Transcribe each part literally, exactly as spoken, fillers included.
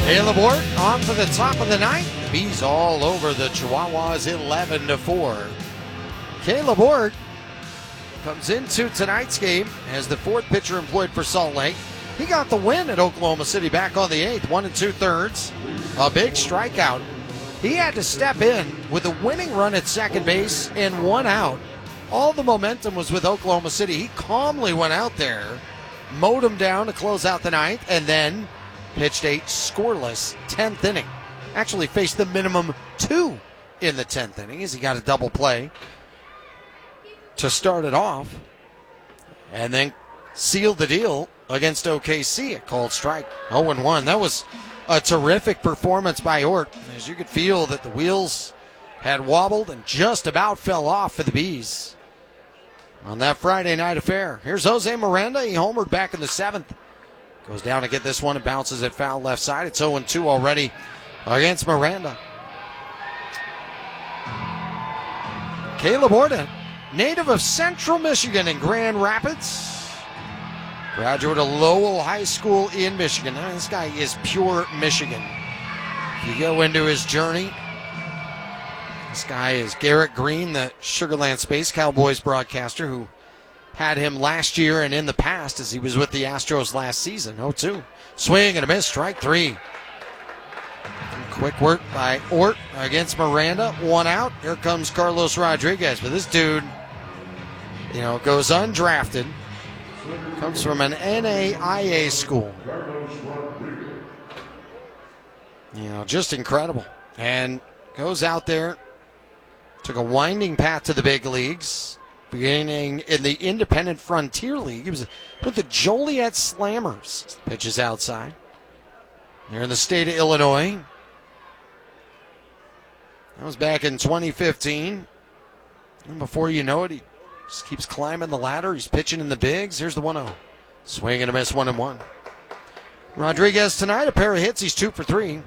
Caleb Ort on for the top of the ninth. The Bees all over the Chihuahuas eleven to four. Caleb Ort comes into tonight's game as the fourth pitcher employed for Salt Lake. He got the win at Oklahoma City back on the eighth, one and two thirds. A big strikeout. He had to step in with a winning run at second base and one out. All the momentum was with Oklahoma City. He calmly went out there, mowed him down to close out the ninth, and then pitched a scoreless tenth inning. Actually faced the minimum two in the tenth inning as he got a double play to start it off, and then sealed the deal against O K C at called strike. oh and one. That was a terrific performance by Ort, as you could feel that the wheels had wobbled and just about fell off for the Bees on that Friday night affair. Here's Jose Miranda. He homered back in the seventh. Goes down to get this one and bounces it foul left side. It's oh and two already against Miranda. Caleb Ort, native of Central Michigan in Grand Rapids. Graduate of Lowell High School in Michigan. Now, this guy is pure Michigan. If you go into his journey, this guy is Garrett Green, the Sugarland Space Cowboys broadcaster, who had him last year and in the past as he was with the Astros last season. oh two. Swing and a miss, strike three. Quick work by Ort against Miranda. One out. Here comes Carlos Rodriguez. But this dude, you know, goes undrafted. Comes from an N A I A school. You know, just incredible. And goes out there, took a winding path to the big leagues, beginning in the Independent Frontier League. He was with the Joliet Slammers. Pitches outside. They're in the state of Illinois. That was back in twenty fifteen. And before you know it, he just keeps climbing the ladder. He's pitching in the bigs. Here's the one oh. Swing and a miss, one and one. Rodriguez tonight, a pair of hits. He's two for three.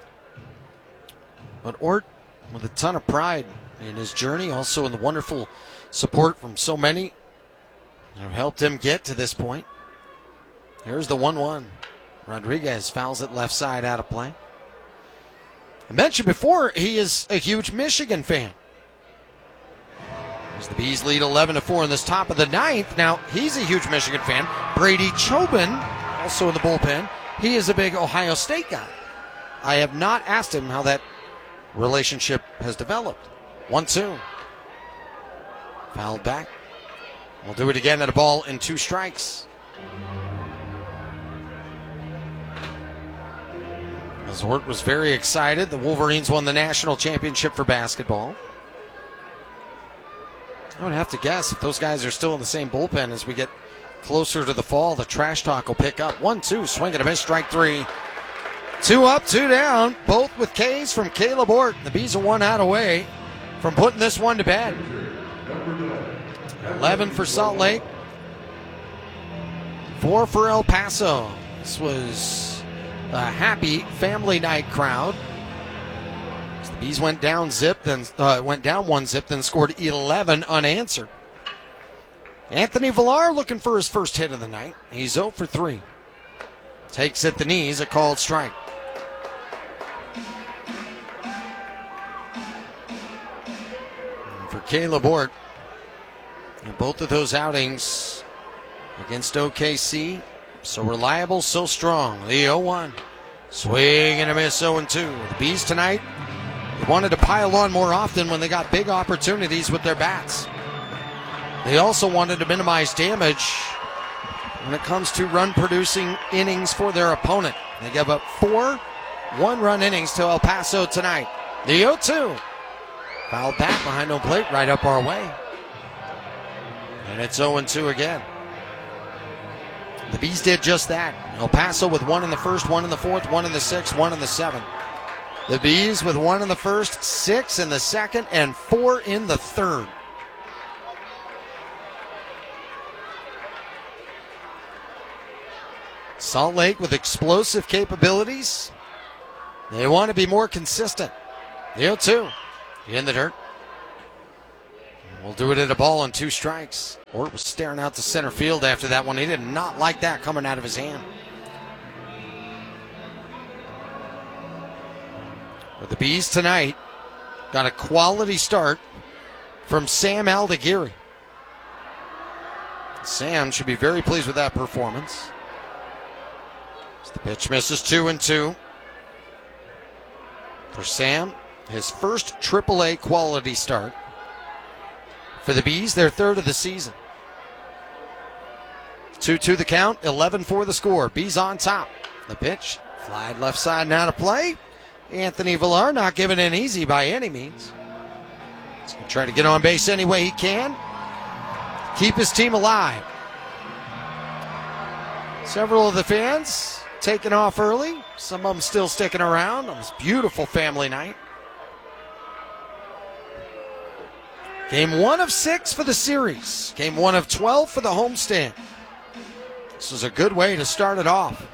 But Ort, with a ton of pride in his journey, also in the wonderful support from so many that have helped him get to this point. Here's the one one. Rodriguez fouls it left side out of play. I mentioned before, he is a huge Michigan fan. As the Bees lead eleven to four in this top of the ninth. Now, he's a huge Michigan fan. Brady Chobin, also in the bullpen, he is a big Ohio State guy. I have not asked him how that relationship has developed. one two. Fouled back. We'll do it again at a ball and two strikes. As Ort was very excited, the Wolverines won the national championship for basketball. I would have to guess if those guys are still in the same bullpen as we get closer to the fall, the trash talk will pick up. one two, swing and a miss, strike three. Two up, two down, both with Ks from Caleb Ort. The Bees are one out away from putting this one to bed. eleven for Salt Lake, four for El Paso. This was a happy family night crowd. The Bees went down zip, then uh, went down one zip, then scored eleven unanswered. Anthony Villar looking for his first hit of the night. He's oh for three. Takes at the knees, a called strike. And for Caleb Ort, in both of those outings against O K C, so reliable, so strong. The oh one. Swing and a miss, oh and two. The Bees tonight, they wanted to pile on more often when they got big opportunities with their bats. They also wanted to minimize damage when it comes to run-producing innings for their opponent. They gave up four one-run innings to El Paso tonight. The oh two. Fouled back behind home plate, right up our way. And it's oh and two again. The Bees did just that. El Paso with one in the first, one in the fourth, one in the sixth, one in the seventh. The Bees with one in the first, six in the second, and four in the third. Salt Lake with explosive capabilities. They want to be more consistent. The oh two in the dirt. We'll do it at a ball and two strikes. Ort was staring out to center field after that one. He did not like that coming out of his hand. But the Bees tonight got a quality start from Sam Aldeguerri. Sam should be very pleased with that performance. As the pitch misses two and two. For Sam, his first triple A quality start. For the Bees, their third of the season. two two the count, eleven four the score. Bees on top. The pitch, fly left side now to play. Anthony Villar not giving in easy by any means. He's going to try to get on base any way he can. Keep his team alive. Several of the fans taking off early. Some of them still sticking around on this beautiful family night. Game one of six for the series. Game one of twelve for the homestand. This is a good way to start it off.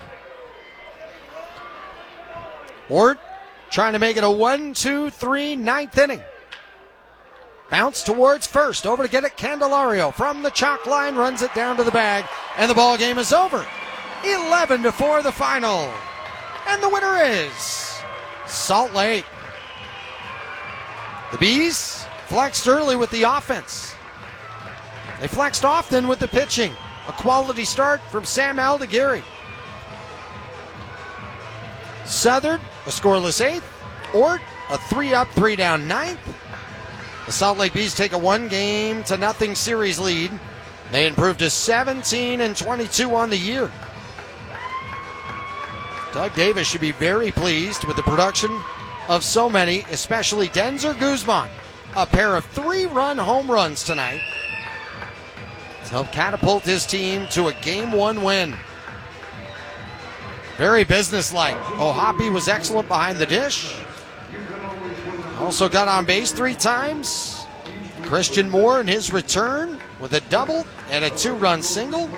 Ward trying to make it a one two three ninth inning. Bounce towards first. Over to get it. Candelario from the chalk line runs it down to the bag. And the ball game is over. eleven to four the final. And the winner is Salt Lake. The Bees flexed early with the offense. They flexed often with the pitching. A quality start from Sam Aldeguerri. Southern, a scoreless eighth. Ort, a three-up, three-down ninth. The Salt Lake Bees take a one-game to nothing series lead. They improved to seventeen and twenty-two on the year. Doug Davis should be very pleased with the production of so many, especially Denzer Guzman. A pair of three-run home runs tonight to help catapult his team to a game one win. Very businesslike. O'Hoppe was excellent behind the dish. Also got on base three times. Christian Moore in his return with a double and a two-run single.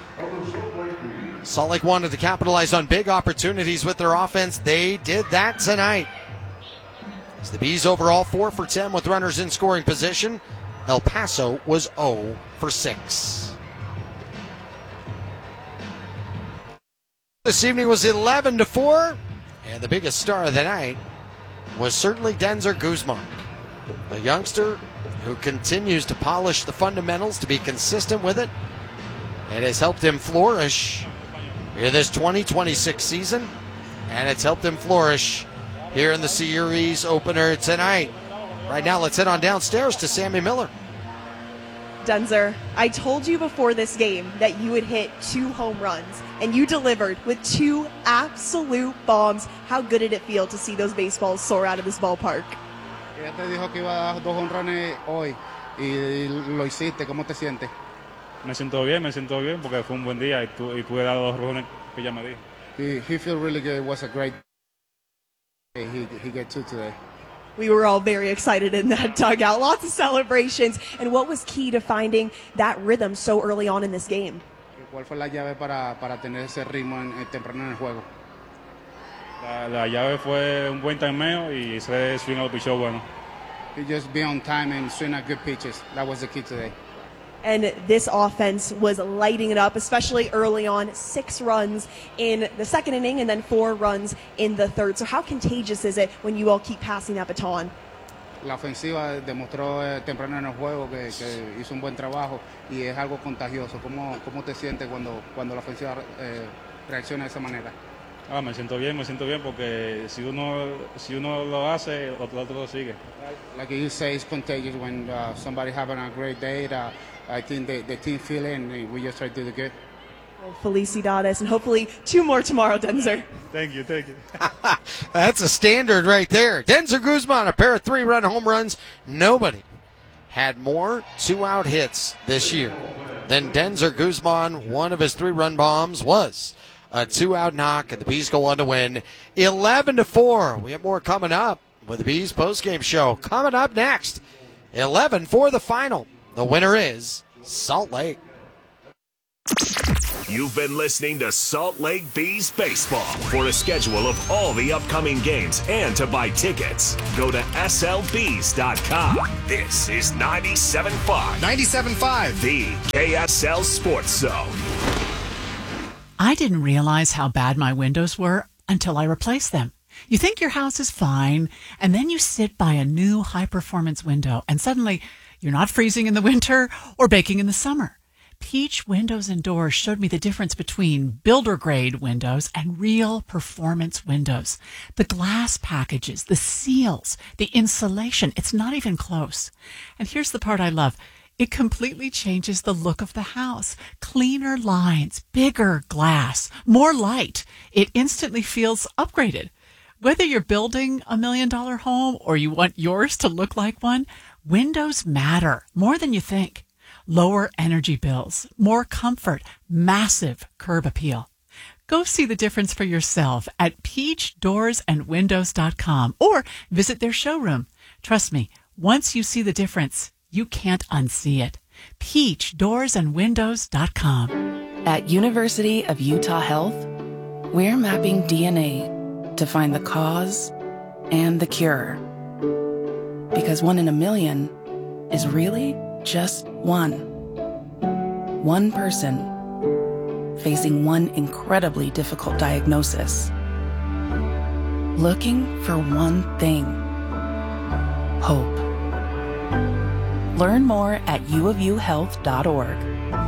Salt Lake wanted to capitalize on big opportunities with their offense. They did that tonight. As the Bees overall four for ten with runners in scoring position. El Paso was zero for six. This evening was eleven to four, and the biggest star of the night was certainly Denzer Guzman, a youngster who continues to polish the fundamentals to be consistent with it, and has helped him flourish in this twenty twenty-six season, and it's helped him flourish here in the series opener tonight. Right now, let's head on downstairs to Sammy Miller. Denzer, I told you before this game that you would hit two home runs, and you delivered with two absolute bombs. How good did it feel to see those baseballs soar out of this ballpark? Ella te dijo que iba a dar dos honrones hoy y lo hiciste. ¿Cómo te sientes? Me siento bien, me siento bien porque fue un buen día y, tu, y pude dar los honrones que ella me dijo. He, he feel really good. It was a great day. He, he got two today. We were all very excited in that dugout. Lots of celebrations. And what was key to finding that rhythm so early on in this game? ¿Cuál fue la llave para, para tener ese ritmo en, en, temprano en el juego? La, la llave fue un buen timeo y ese swing al picheo bueno. He just be on time and swing at good pitches. That was the key today. And this offense was lighting it up, especially early on. Six runs in the second inning and then four runs in the third. So how contagious is it when you all keep passing that baton? La ofensiva demostró eh, temprano en el juego que, que hizo un buen trabajo y es algo contagioso. ¿Cómo, cómo te sientes cuando, cuando la ofensiva eh, reacciona de esa manera? Ah, me siento bien, me siento bien porque si uno, si uno lo hace, el otro lo sigue. Like you say, it's contagious when uh, somebody having a great day. Uh, I think the, the team feel it and we just try to do the good. Well, felicidades, and hopefully two more tomorrow, Denzer. Thank you, thank you. That's a standard right there. Denzer Guzman, a pair of three-run home runs. Nobody had more two-out hits this year than Denzer Guzman. One of his three-run bombs was a two-out knock, and the Bees go on to win eleven to four. We have more coming up with the Bees postgame show. Coming up next, eleven for the final. The winner is Salt Lake. You've been listening to Salt Lake Bees Baseball. For a schedule of all the upcoming games and to buy tickets, go to S L Bees dot com. This is ninety-seven point five. ninety-seven point five. The K S L Sports Zone. I didn't realize how bad my windows were until I replaced them. You think your house is fine, and then you sit by a new high-performance window, and suddenly you're not freezing in the winter or baking in the summer. Peach Windows and Doors showed me the difference between builder-grade windows and real performance windows. The glass packages, the seals, the insulation, it's not even close. And here's the part I love. It completely changes the look of the house. Cleaner lines, bigger glass, more light. It instantly feels upgraded. Whether you're building a million-dollar home or you want yours to look like one, windows matter more than you think. Lower energy bills, more comfort, massive curb appeal. Go see the difference for yourself at peach doors and windows dot com or visit their showroom. Trust me, once you see the difference, you can't unsee it. peach doors and windows dot com. At University of Utah Health, we're mapping D N A to find the cause and the cure. Because one in a million is really just one. One person facing one incredibly difficult diagnosis. Looking for one thing. Hope. Learn more at u of u health dot org.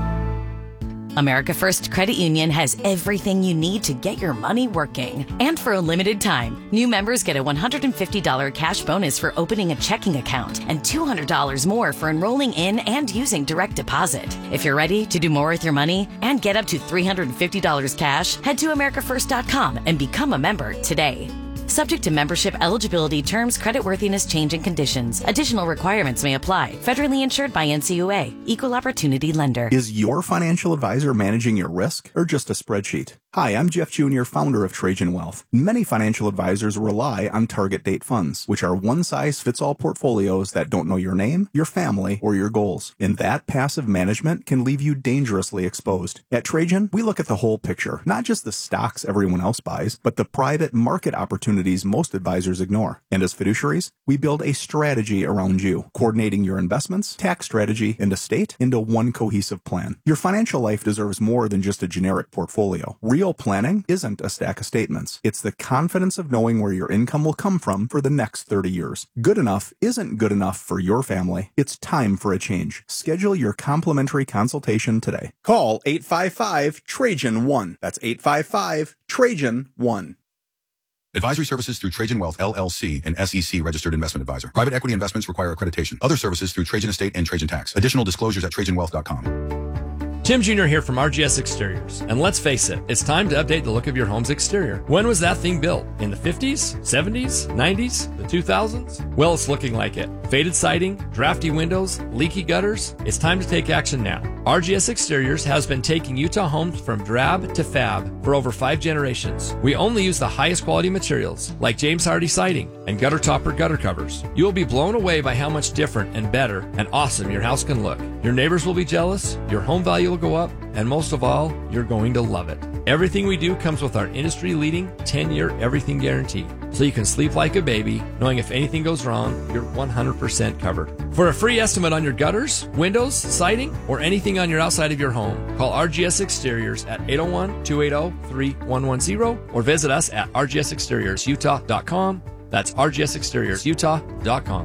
America First Credit Union has everything you need to get your money working. And for a limited time, new members get a one hundred fifty dollars cash bonus for opening a checking account and two hundred dollars more for enrolling in and using direct deposit. If you're ready to do more with your money and get up to three hundred fifty dollars cash, head to america first dot com and become a member today. Subject to membership eligibility, terms, creditworthiness, change, and conditions. Additional requirements may apply. Federally insured by N C U A. Equal Opportunity Lender. Is your financial advisor managing your risk or just a spreadsheet? Hi, I'm Jeff Junior, founder of Trajan Wealth. Many financial advisors rely on target date funds, which are one-size-fits-all portfolios that don't know your name, your family, or your goals. And that passive management can leave you dangerously exposed. At Trajan, we look at the whole picture, not just the stocks everyone else buys, but the private market opportunities most advisors ignore. And as fiduciaries, we build a strategy around you, coordinating your investments, tax strategy, and estate into one cohesive plan. Your financial life deserves more than just a generic portfolio. Real planning isn't a stack of statements. It's the confidence of knowing where your income will come from for the next thirty years. Good enough isn't good enough for your family. It's time for a change. Schedule your complimentary consultation today. Call eight five five Trajan one. That's eight five five Trajan one. Advisory services through Trajan Wealth, L L C, an S E C registered investment advisor. Private equity investments require accreditation. Other services through Trajan Estate and Trajan Tax. Additional disclosures at trajan wealth dot com. Tim Junior here from R G S Exteriors. And let's face it, it's time to update the look of your home's exterior. When was that thing built? In the fifties, seventies, nineties, the two thousands? Well, it's looking like it. Faded siding, drafty windows, leaky gutters. It's time to take action now. R G S Exteriors has been taking Utah homes from drab to fab for over five generations. We only use the highest quality materials like James Hardy siding and gutter topper gutter covers. You will be blown away by how much different and better and awesome your house can look. Your neighbors will be jealous, your home value will go up, and most of all, you're going to love it. Everything we do comes with our industry-leading ten-year everything guarantee, so you can sleep like a baby, knowing if anything goes wrong, you're one hundred percent covered. For a free estimate on your gutters, windows, siding, or anything on your outside of your home, call R G S Exteriors at eight oh one, two eight oh, three one one zero or visit us at r g s exteriors utah dot com. That's r g s exteriors utah dot com.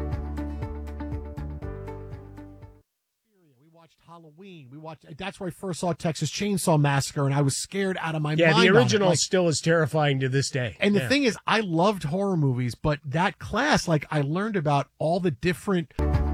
Halloween. We watched. That's where I first saw Texas Chainsaw Massacre, and I was scared out of my yeah, mind. Yeah, the original like, still is terrifying to this day. And the yeah. thing is, I loved horror movies, but that class, like, I learned about all the different.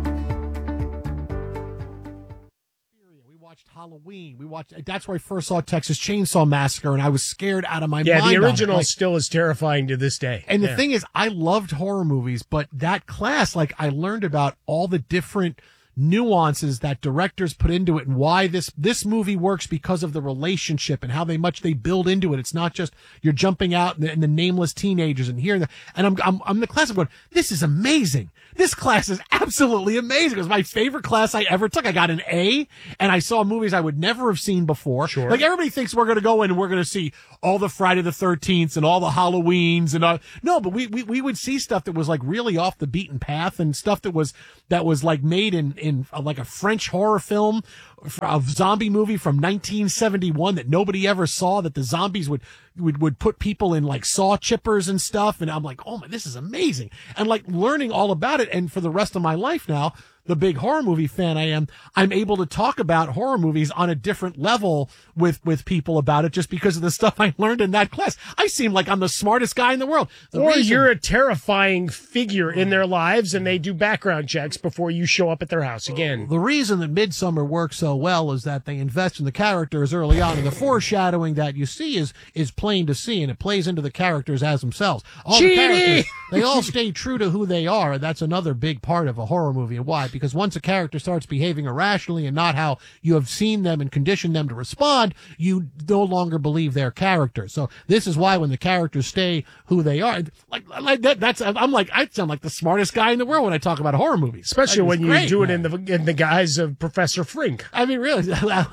We watched Halloween. We watched. That's where I first saw Texas Chainsaw Massacre, and I was scared out of my yeah, mind. Yeah, the original like, still is terrifying to this day. And the yeah. thing is, I loved horror movies, but that class, like, I learned about all the different nuances that directors put into it and why this this movie works because of the relationship and how they much they build into it. It's not just you're jumping out and the, and the nameless teenagers and hearing the and I'm I'm I'm the class of going, this is amazing. This class is absolutely amazing. It was my favorite class I ever took. I got an A, and I saw movies I would never have seen before. Sure. Like, everybody thinks we're going to go in and we're going to see all the Friday the thirteenths and all the Halloweens and all. No, but we, we we would see stuff that was like really off the beaten path and stuff that was that was like made in in uh, like a French horror film, a zombie movie from nineteen seventy-one that nobody ever saw, that the zombies would, would, would put people in like saw chippers and stuff. And I'm like, oh my, this is amazing. And like learning all about it. And for the rest of my life now, the big horror movie fan I am, I'm able to talk about horror movies on a different level with, with people about it just because of the stuff I learned in that class. I seem like I'm the smartest guy in the world. The or reason- you're a terrifying figure in their lives and they do background checks before you show up at their house again. The reason that Midsommar works so well is that they invest in the characters early on, and the foreshadowing that you see is, is plain to see, and it plays into the characters as themselves. All the characters, they all stay true to who they are, and that's another big part of a horror movie. And why? Because once a character starts behaving irrationally and not how you have seen them and conditioned them to respond, you no longer believe their character. So this is why when the characters stay who they are, like, like that, that's, I'm like, I sound like the smartest guy in the world when I talk about horror movies. Especially Like, when you great, do man. it in the in the guise of Professor Frink. I mean, really,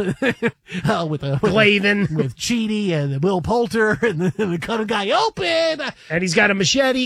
uh, with the Glavin, with Cheaty and Will Poulter and the, and the cut a guy open, and he's got a machete,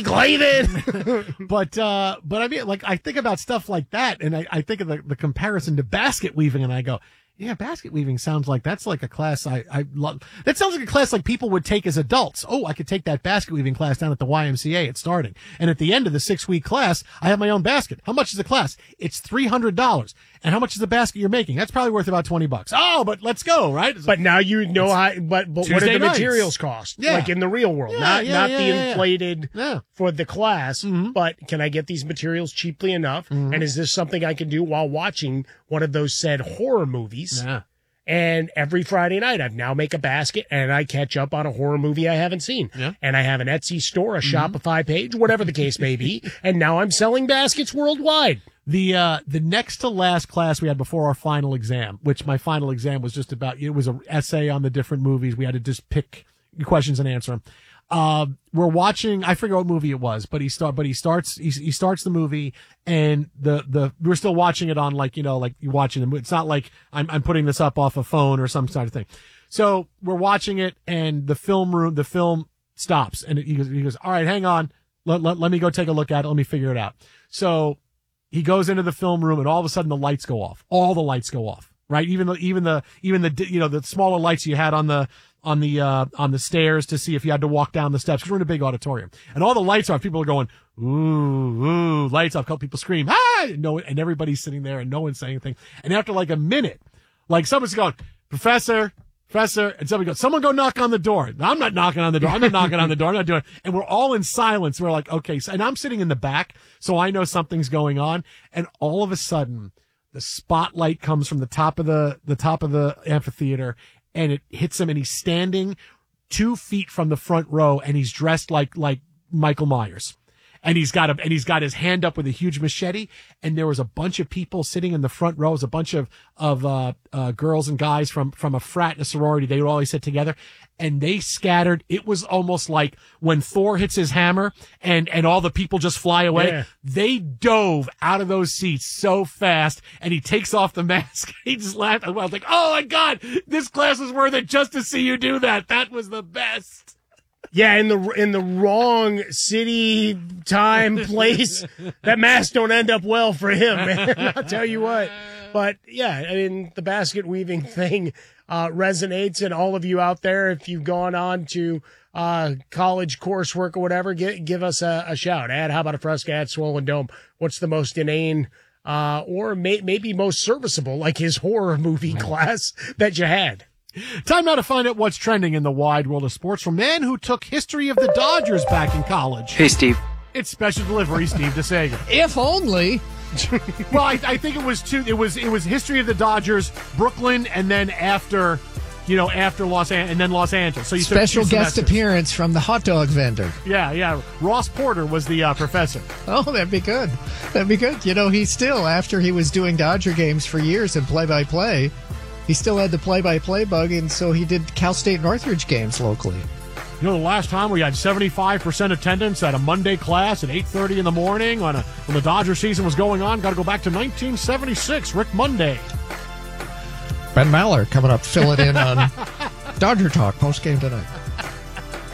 Glavin. but uh, but I mean, like I think about stuff like that, and I, I think of the, the comparison to basket weaving, and I go, yeah, basket weaving sounds like that's like a class I, I love. That sounds like a class like people would take as adults. Oh, I could take that basket weaving class down at the Y M C A at starting. And at the end of the six week class, I have my own basket. How much is the class? It's three hundred dollars. And how much is the basket you're making? That's probably worth about twenty bucks. Oh, but let's go, right? It's But now you know how, but, but what do Tuesday the nights. materials cost? Yeah. Like in the real world, Yeah, not, yeah, not yeah, the yeah, yeah. inflated Yeah. for the class, but can I get these materials cheaply enough? Mm-hmm. And is this something I can do while watching one of those said horror movies? Yeah. And every Friday night, I now make a basket and I catch up on a horror movie I haven't seen. Yeah. And I have an Etsy store, a Mm-hmm. Shopify page, whatever the case may be. And now I'm selling baskets worldwide. The uh the next to last class we had before our final exam, which my final exam was just about, it was an essay on the different movies. We had to just pick questions and answer them. Uh, we're watching, I forget what movie it was, but he start, but he starts, he, he starts the movie and the, the, we're still watching it on like, you know, like you're watching the movie. It's not like I'm, I'm putting this up off a phone or some sort of thing. So we're watching it and the film room, the film stops and he goes, he goes, all right, hang on. Let, let, let me go take a look at it. Let me figure it out. So he goes into the film room and all of a sudden the lights go off. All the lights go off, right? Even the, even the, even the, you know, the smaller lights you had on the, on the, uh, on the stairs to see if you had to walk down the steps. Cause we're in a big auditorium and all the lights are off. People are going, ooh, ooh, lights off. Couple people scream, ah, and no, and everybody's sitting there and no one's saying anything. And after like a minute, like someone's going, Professor, Professor, and somebody goes, someone go knock on the door. I'm not knocking on the door. I'm not knocking on the door. I'm not doing it. And we're all in silence. We're like, okay. So, and I'm sitting in the back, so I know something's going on. And all of a sudden, the spotlight comes from the top of the, the top of the amphitheater and it hits him and he's standing two feet from the front row and he's dressed like, like Michael Myers. And he's got a, and he's got his hand up with a huge machete. And there was a bunch of people sitting in the front rows, a bunch of, of, uh, uh, girls and guys from, from a frat and a sorority. They would always sit together and they scattered. It was almost like when Thor hits his hammer and, and all the people just fly away. Yeah. They dove out of those seats so fast and he takes off the mask. He just laughed. I was like, oh my God, this class was worth it just to see you do that. That was the best. Yeah, in the in the wrong city, time, place, that mask don't end up well for him, man. I'll tell you what. But yeah, I mean, the basket weaving thing uh, resonates, and all of you out there, if you've gone on to uh, college coursework or whatever, give, give us a, a shout. Add, how about a Fresca at Swollen Dome? What's the most inane uh, or may, maybe most serviceable, like his horror movie class that you had? Time now to find out what's trending in the wide world of sports from man who took history of the Dodgers back in college. Hey, Steve. It's special delivery, Steve DeSager. If only. Well, I, I think it was two. It was it was history of the Dodgers, Brooklyn, and then after, you know, after Los An- and then Los Angeles. So you took Special two guest semesters. appearance from the hot dog vendor. Yeah, yeah. Ross Porter was the uh, professor. Oh, that'd be good. That'd be good. You know, he still, after he was doing Dodger games for years and play-by-play, he still had the play-by-play bug, and so he did Cal State Northridge games locally. You know, the last time we had seventy-five percent attendance at a Monday class at eight thirty in the morning on a, when the Dodger season was going on. Got to go back to nineteen seventy-six. Rick Monday. Ben Maller coming up, fill it in on Dodger Talk post-game tonight.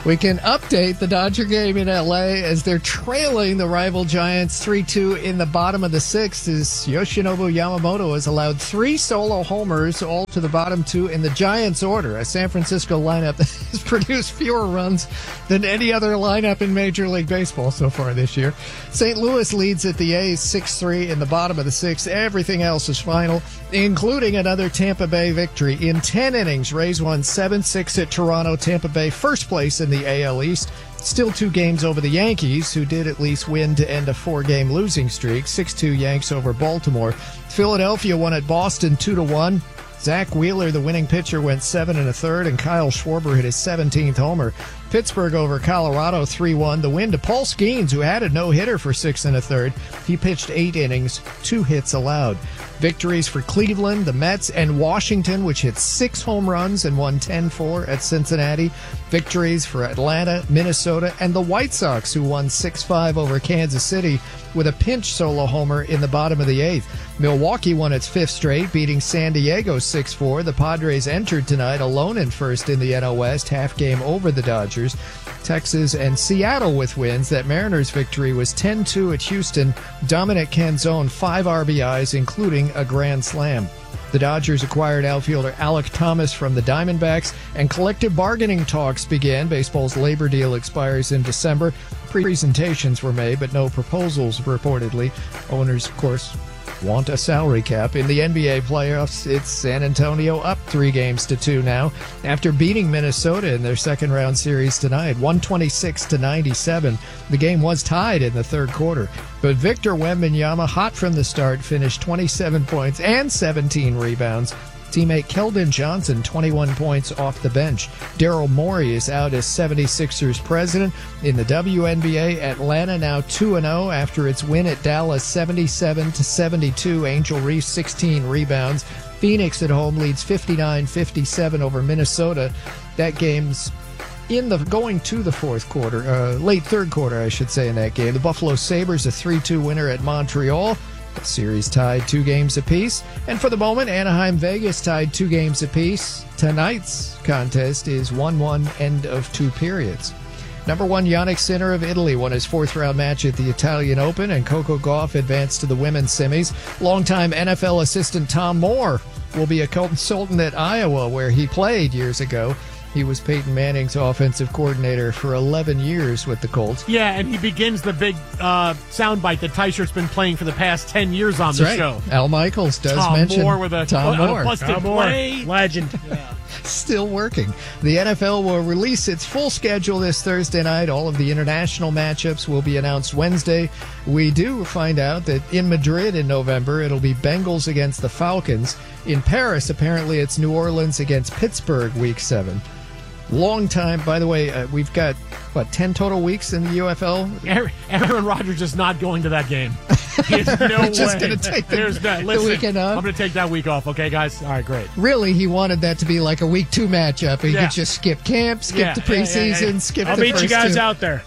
We can update the Dodger game in L A as they're trailing the rival Giants three two in the bottom of the sixth as Yoshinobu Yamamoto has allowed three solo homers, all to the bottom two in the Giants order, a San Francisco lineup that has produced fewer runs than any other lineup in Major League Baseball so far this year. Saint Louis leads at the A's six three in the bottom of the sixth. Everything else is final, including another Tampa Bay victory. In ten innings, Rays won seven six at Toronto. Tampa Bay first place in the A L East. Still two games over the Yankees, who did at least win to end a four-game losing streak. six two Yanks over Baltimore. Philadelphia won at Boston two to one. Zach Wheeler, the winning pitcher, went seven and a third, and Kyle Schwarber hit his seventeenth homer. Pittsburgh over Colorado three one. The win to Paul Skeens, who had a no-hitter for six and a third. He pitched eight innings, two hits allowed. Victories for Cleveland, the Mets, and Washington, which hit six home runs and won ten four at Cincinnati. Victories for Atlanta, Minnesota, and the White Sox, who won six five over Kansas City with a pinch solo homer in the bottom of the eighth. Milwaukee won its fifth straight, beating San Diego six four. The Padres entered tonight alone in first in the N L West, half game over the Dodgers. Texas and Seattle with wins. That Mariners victory was ten two at Houston. Dominic Canzone, five R B Is, including a grand slam. The Dodgers acquired outfielder Alec Thomas from the Diamondbacks, and collective bargaining talks began. Baseball's labor deal expires in December. Presentations were made, but no proposals reportedly. Owners, of course, want a salary cap. In the N B A playoffs, it's San Antonio up three games to two now after beating Minnesota in their second round series tonight, one twenty-six to ninety-seven. The game was tied in the third quarter, but Victor Wembanyama, hot from the start, finished twenty-seven points and seventeen rebounds. Teammate Keldon Johnson, twenty-one points off the bench. Daryl Morey is out as seventy-sixers president. In the W N B A, Atlanta now two and oh after its win at Dallas, seventy-seven to seventy-two. Angel Reese, sixteen rebounds. Phoenix at home leads fifty-nine fifty-seven over Minnesota. That game's in the going to the fourth quarter, uh, late third quarter, I should say, in that game. The Buffalo Sabres, a three two winner at Montreal. The series tied two games apiece. And for the moment, Anaheim-Vegas tied two games apiece. Tonight's contest is one one, end of two periods. Number one, Jannik Sinner of Italy won his fourth-round match at the Italian Open, and Coco Gauff advanced to the women's semis. Longtime N F L assistant Tom Moore will be a consultant at Iowa, where he played years ago. He was Peyton Manning's offensive coordinator for eleven years with the Colts. Yeah, and he begins the big uh, soundbite that Tyshert's been playing for the past ten years on That's the right. show. Al Michaels does Tom mention Moore with a, Tom a, Moore. a busted Tom Moore, play. legend. Yeah. Still working. The N F L will release its full schedule this Thursday night. All of the international matchups will be announced Wednesday. We do find out that in Madrid in November, it'll be Bengals against the Falcons. In Paris, apparently it's New Orleans against Pittsburgh week seven. Long time. By the way, uh, we've got, what, ten total weeks in the U F L? Aaron, Aaron Rodgers is not going to that game. There's no way. Just going to take the, There's no, the listen, weekend off? I'm going to take that week off, okay, guys? All right, great. Really, he wanted that to be like a week two matchup. He Yeah. could just skip camp, skip Yeah, the yeah, yeah, preseason, yeah, yeah. skip I'll the meet first you guys two. out there.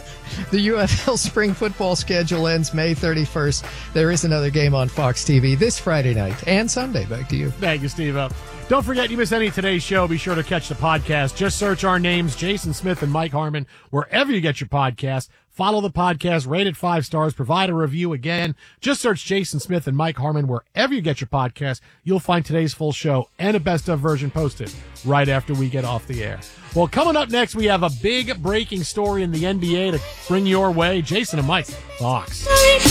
The U F L spring football schedule ends May thirty-first. There is another game on Fox T V this Friday night and Sunday. Back to you. Thank you, Steve. Up. Don't forget, you miss any of today's show, be sure to catch the podcast. Just search our names, Jason Smith and Mike Harmon, wherever you get your podcast. Follow the podcast, rate it five stars, provide a review again. Just search Jason Smith and Mike Harmon wherever you get your podcast. You'll find today's full show and a best of version posted right after we get off the air. Well, coming up next, we have a big breaking story in the N B A to bring your way. Jason and Mike, Fox.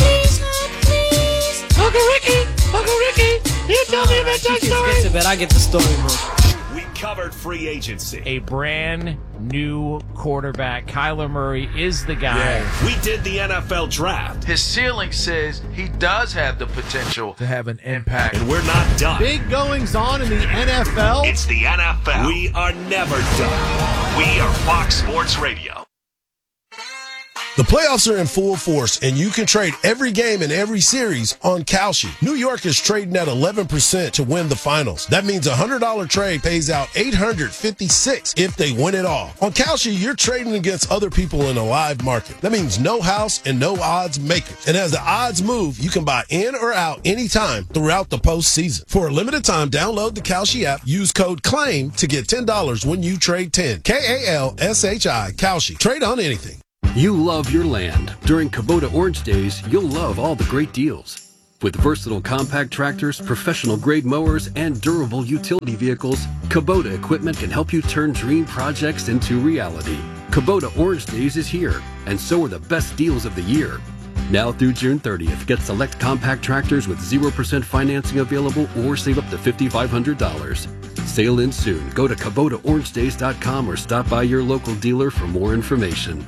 Uncle Ricky, Uncle Ricky, you tell me about that story. Gets it, but I get the story, bro. We covered free agency. A brand new quarterback. Kyler Murray is the guy. Yeah. We did the N F L draft. His ceiling says he does have the potential to have an impact. And we're not done. Big goings on in the N F L. It's the N F L. We are never done. We are Fox Sports Radio. The playoffs are in full force, and you can trade every game in every series on Kalshi. New York is trading at eleven percent to win the finals. That means a one hundred dollars trade pays out eight hundred fifty-six dollars if they win it all. On Kalshi, you're trading against other people in a live market. That means no house and no odds makers. And as the odds move, you can buy in or out anytime throughout the postseason. For a limited time, download the Kalshi app, use code CLAIM to get ten dollars when you trade ten. K A L S H I, Kalshi. Trade on anything. You love your land. During Kubota Orange Days, you'll love all the great deals. With versatile compact tractors, professional-grade mowers, and durable utility vehicles, Kubota equipment can help you turn dream projects into reality. Kubota Orange Days is here, and so are the best deals of the year. Now through June thirtieth, get select compact tractors with zero percent financing available or save up to five thousand five hundred dollars. Sail in soon. Go to Kubota Orange Days dot com or stop by your local dealer for more information.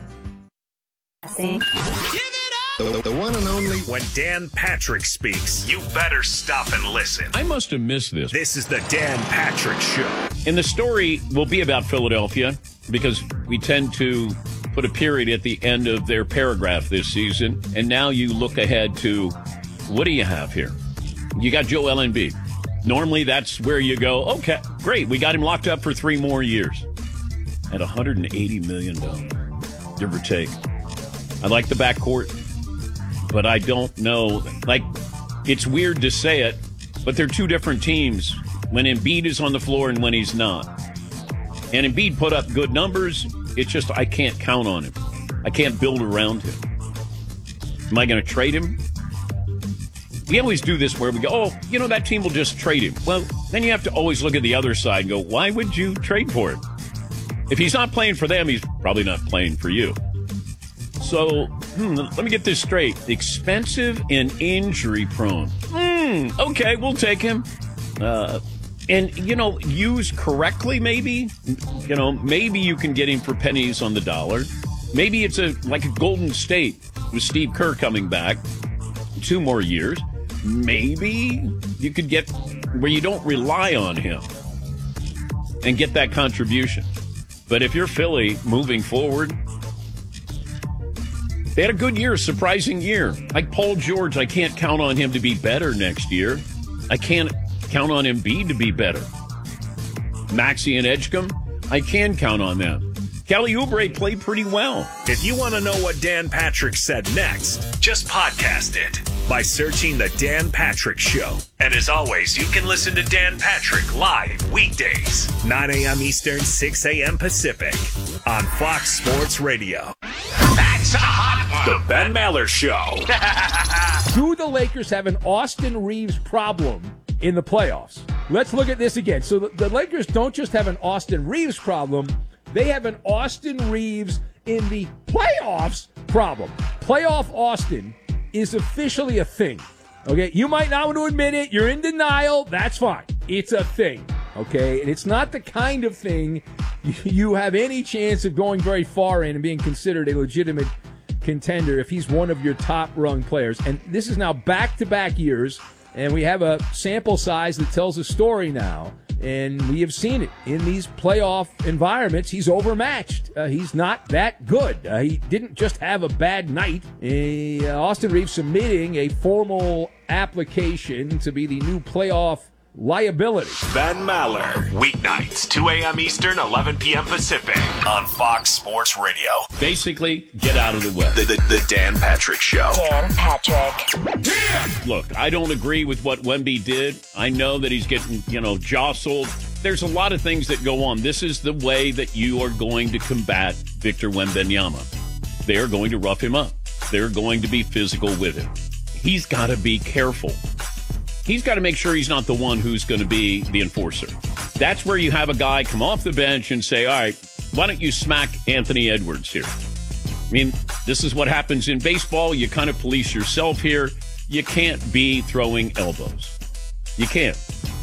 The, the one and only. When Dan Patrick speaks, you better stop and listen. I must have missed this. This is the Dan Patrick Show. And the story will be about Philadelphia because we tend to put a period at the end of their paragraph this season. And now you look ahead to, what do you have here? You got Joel Embiid. Normally that's where you go, okay, great. We got him locked up for three more years at one hundred eighty million dollars, give or take. I like the backcourt, but I don't know. Like, it's weird to say it, but they're two different teams when Embiid is on the floor and when he's not. And Embiid put up good numbers. It's just I can't count on him. I can't build around him. Am I going to trade him? We always do this where we go, oh, you know, that team will just trade him. Well, then you have to always look at the other side and go, why would you trade for him? If he's not playing for them, he's probably not playing for you. So, hmm, let me get this straight. Expensive and injury prone. Hmm, okay, we'll take him. Uh, and, you know, used correctly, maybe. You know, maybe you can get him for pennies on the dollar. Maybe it's a like a Golden State with Steve Kerr coming back. Two more years. Maybe you could get where you don't rely on him and get that contribution. But if you're Philly moving forward, they had a good year, surprising year. Like Paul George, I can't count on him to be better next year. I can't count on Embiid to be better. Maxey and Edgecombe, I can count on them. Kelly Oubre played pretty well. If you want to know what Dan Patrick said next, just podcast it by searching The Dan Patrick Show. And as always, you can listen to Dan Patrick live weekdays, nine a.m. Eastern, six a.m. Pacific on Fox Sports Radio. That's a hot one. The Ben Maller Show. Do the Lakers have an Austin Reeves problem in the playoffs? Let's look at this again. So the, the Lakers don't just have an Austin Reeves problem, they have an Austin Reeves in the playoffs problem. Playoff Austin is officially a thing. Okay, you might not want to admit it. You're in denial. That's fine. It's a thing. Okay, and it's not the kind of thing you have any chance of going very far in and being considered a legitimate contender if he's one of your top-rung players. And this is now back-to-back years, and we have a sample size that tells a story now. And we have seen it in these playoff environments. He's overmatched. Uh, he's not that good. Uh, he didn't just have a bad night. Uh, Austin Reeves submitting a formal application to be the new playoff liability. Ben Maller, weeknights, two a.m. Eastern, eleven p.m. Pacific on Fox Sports Radio. Basically, get out of the way. The, the, the Dan Patrick Show. Dan Patrick. Look, I don't agree with what Wemby did. I know that he's getting, you know, jostled. There's a lot of things that go on. This is the way that you are going to combat Victor Wembanyama. They are going to rough him up. They're going to be physical with him. He's got to be careful. He's got to make sure he's not the one who's going to be the enforcer. That's where you have a guy come off the bench and say, all right, why don't you smack Anthony Edwards here? I mean, this is what happens in baseball. You kind of police yourself here. You can't be throwing elbows. You can't.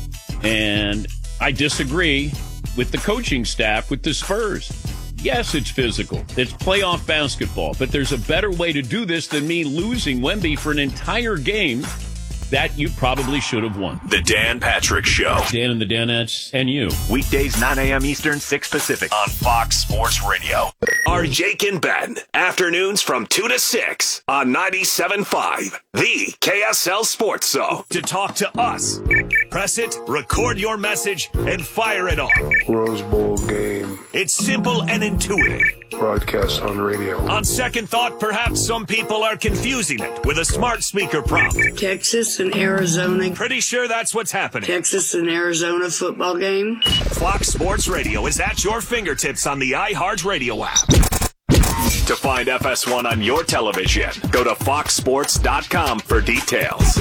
And I disagree with the coaching staff, with the Spurs. Yes, it's physical. It's playoff basketball. But there's a better way to do this than me losing Wemby for an entire game that you probably should have won. The Dan Patrick Show. Dan and the Danettes and you. Weekdays nine a.m. Eastern, six Pacific on Fox Sports Radio. Are Jake and Ben. Afternoons from two to six on ninety-seven point five. The K S L Sports Zone. To talk to us, press it, record your message, and fire it off. Rose Bowl game. It's simple and intuitive. Broadcast on radio. On second thought, perhaps some people are confusing it with a smart speaker prompt. Texas and Arizona. Pretty sure that's what's happening. Texas and Arizona football game. Fox Sports Radio is at your fingertips on the iHeartRadio app. To find F S one on your television, go to fox sports dot com for details.